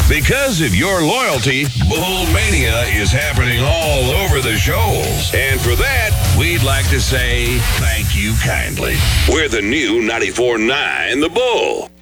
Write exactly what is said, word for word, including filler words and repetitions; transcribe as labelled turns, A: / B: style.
A: Because of your loyalty, Bull Mania is happening all over the shoals. And for that, we'd like to say thank you kindly. We're the new ninety-four point nine The Bull.